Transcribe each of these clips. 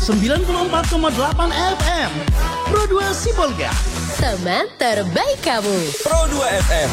94,8 FM Pro 2 Sibolga, teman terbaik kamu. Pro 2 FM.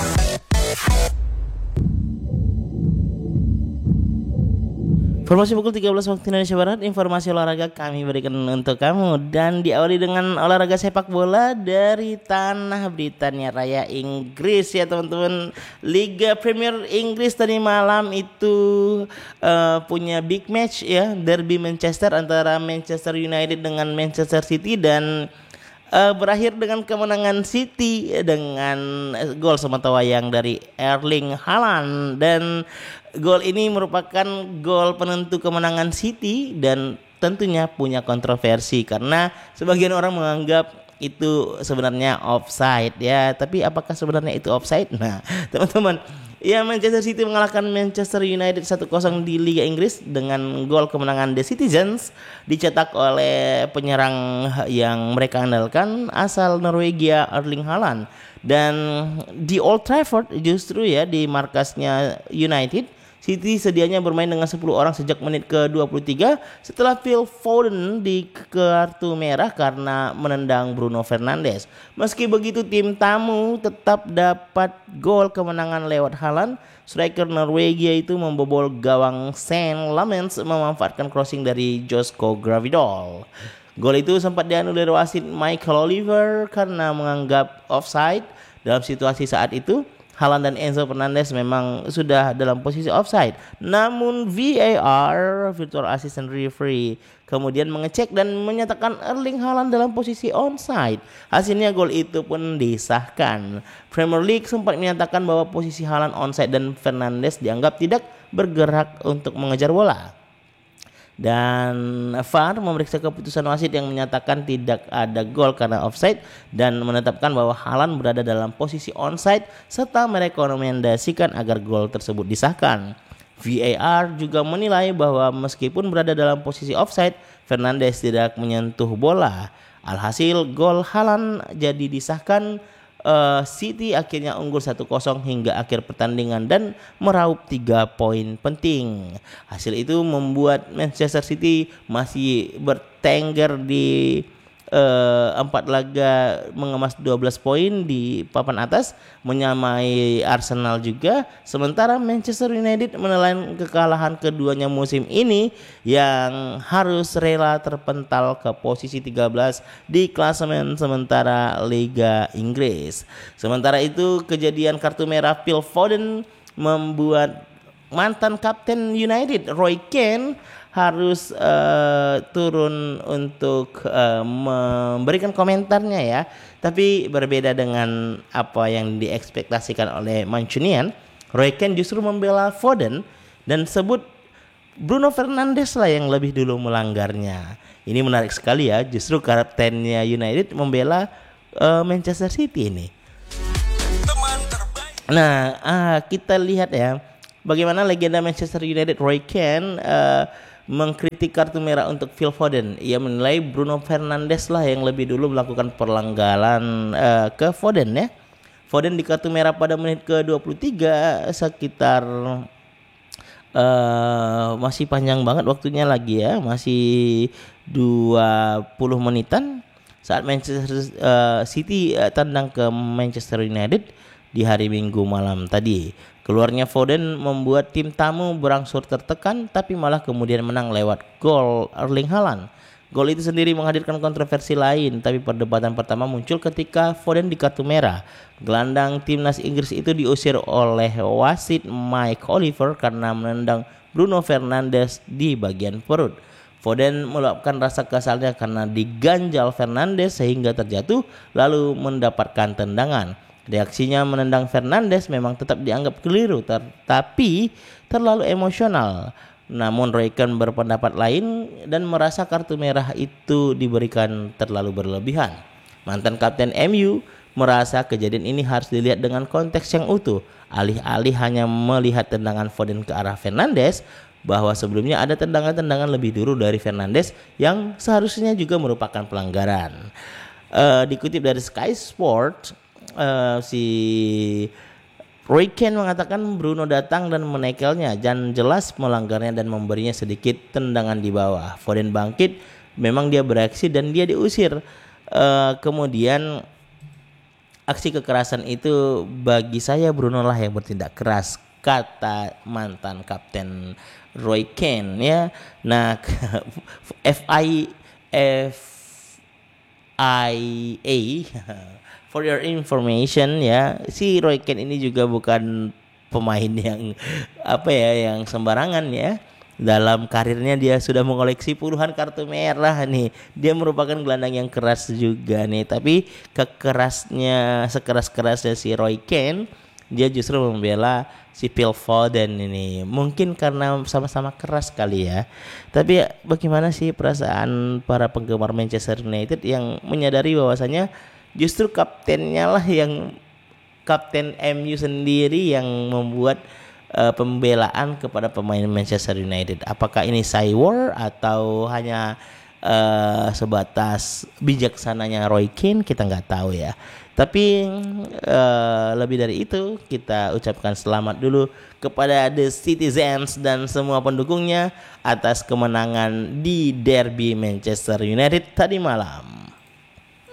Informasi pukul 13 waktu Indonesia Barat, informasi olahraga kami berikan untuk kamu. Dan diawali dengan olahraga sepak bola dari tanah Britania Raya Inggris ya teman-teman. Liga Premier Inggris tadi malam itu punya big match ya, derby Manchester antara Manchester United dengan Manchester City. Dan berakhir dengan kemenangan City dengan gol sematawayang dari Erling Haaland. Dan gol ini merupakan gol penentu kemenangan City dan tentunya punya kontroversi karena sebagian orang menganggap itu sebenarnya offside ya. Tapi apakah sebenarnya itu offside? Nah, teman-teman, ya Manchester City mengalahkan Manchester United 1-0 di Liga Inggris dengan gol kemenangan The Citizens dicetak oleh penyerang yang mereka andalkan asal Norwegia Erling Haaland. Dan di Old Trafford justru ya di markasnya United, City sedianya bermain dengan 10 orang sejak menit ke-23 setelah Phil Foden di kartu merah karena menendang Bruno Fernandes. Meski begitu tim tamu tetap dapat gol kemenangan lewat Haaland. Striker Norwegia itu membobol gawang Saint Lamens memanfaatkan crossing dari Josko Gravidol. Gol itu sempat dianulir wasit Michael Oliver karena menganggap offside. Dalam situasi saat itu Haaland dan Enzo Fernandez memang sudah dalam posisi offside. Namun VAR, Virtual Assistant Referee, kemudian mengecek dan menyatakan Erling Haaland dalam posisi onside. Hasilnya gol itu pun disahkan. Premier League sempat menyatakan bahwa posisi Haaland onside dan Fernandes dianggap tidak bergerak untuk mengejar bola. Dan VAR memeriksa keputusan wasit yang menyatakan tidak ada gol karena offside dan menetapkan bahwa Haaland berada dalam posisi onside serta merekomendasikan agar gol tersebut disahkan. VAR juga menilai bahwa meskipun berada dalam posisi offside, Fernandes tidak menyentuh bola. Alhasil gol Haaland jadi disahkan. City akhirnya unggul 1-0 hingga akhir pertandingan dan meraup 3 poin penting. Hasil itu membuat Manchester City masih bertengger di 4 laga mengemas 12 poin di papan atas, menyamai Arsenal juga. Sementara Manchester United menelan kekalahan keduanya musim ini yang harus rela terpental ke posisi 13 di klasemen sementara Liga Inggris. Sementara itu kejadian kartu merah Phil Foden membuat mantan kapten United Roy Keane harus turun untuk memberikan komentarnya ya. Tapi berbeda dengan apa yang diekspektasikan oleh Mancunian, Roy Keane justru membela Foden dan sebut Bruno Fernandes lah yang lebih dulu melanggarnya. Ini menarik sekali ya, justru kaptennya United membela Manchester City ini. Nah, kita lihat ya bagaimana legenda Manchester United Roy Keane mengkritik kartu merah untuk Phil Foden. Ia menilai Bruno Fernandes lah yang lebih dulu melakukan pelanggaran ke Foden ya. Foden di kartu merah pada menit ke-23 sekitar masih panjang banget waktunya lagi ya, masih 20 menitan saat Manchester City tandang ke Manchester United di hari Minggu malam tadi. Keluarnya Foden membuat tim tamu berangsur tertekan tapi malah kemudian menang lewat gol Erling Haaland. Gol itu sendiri menghadirkan kontroversi lain, tapi perdebatan pertama muncul ketika Foden di kartu merah. Gelandang timnas Inggris itu diusir oleh wasit Mike Oliver karena menendang Bruno Fernandes di bagian perut. Foden meluapkan rasa kesalnya karena diganjal Fernandes sehingga terjatuh lalu mendapatkan tendangan. Reaksinya menendang Fernandes memang tetap dianggap keliru tapi terlalu emosional. Namun Roy Keane berpendapat lain dan merasa kartu merah itu diberikan terlalu berlebihan. Mantan kapten MU merasa kejadian ini harus dilihat dengan konteks yang utuh. Alih-alih hanya melihat tendangan Foden ke arah Fernandes, bahwa sebelumnya ada tendangan-tendangan lebih dulu dari Fernandes yang seharusnya juga merupakan pelanggaran. Dikutip dari Sky Sport, si Roy Keane mengatakan Bruno datang dan menekelnya dan jelas melanggarnya dan memberinya sedikit tendangan di bawah. Foden bangkit memang dia bereaksi dan dia diusir. Kemudian aksi kekerasan itu bagi saya Bruno lah yang bertindak keras, kata mantan kapten Roy Keane ya. Nah, FIA for your information ya, si Roy Keane ini juga bukan pemain yang yang sembarangan ya. Dalam karirnya dia sudah mengoleksi puluhan kartu merah nih. Dia merupakan gelandang yang keras juga nih. Tapi sekeras-kerasnya si Roy Keane, dia justru membela si Phil Foden ini. Mungkin karena sama-sama keras kali ya. Tapi bagaimana sih perasaan para penggemar Manchester United yang menyadari bahwasanya justru kapten MU sendiri yang membuat pembelaan kepada pemain Manchester United. Apakah ini cywar atau hanya sebatas bijaksananya Roy Keane, kita nggak tahu ya. Tapi lebih dari itu, kita ucapkan selamat dulu kepada The Citizens dan semua pendukungnya atas kemenangan di derby Manchester United tadi malam.